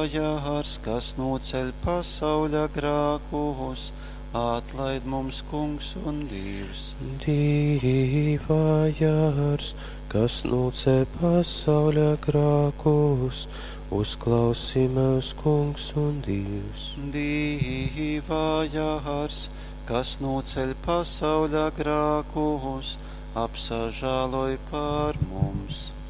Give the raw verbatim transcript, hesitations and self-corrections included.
Dīvājārs, kas noceļ pasauļa grākus, atlaid mums, Kungs un Dievs. Dīvājārs, kas noceļ pasauļa grākus, uzklausī mūs, Kungs un Dievs. Dīvājārs, kas noceļ pasauļa grākus, apsažāloj pār mums.